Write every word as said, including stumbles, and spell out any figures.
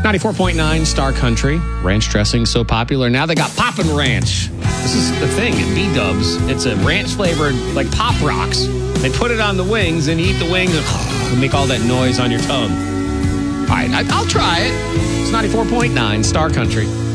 ninety-four point nine Star Country. Ranch dressing so popular. Now they got Poppin' Ranch. This is the thing at B-Dubs. It's a ranch flavored, like Pop Rocks. They put it on the wings and you eat the wings and make all that noise on your tongue. All right, I, I'll try it. It's ninety-four point nine Star Country.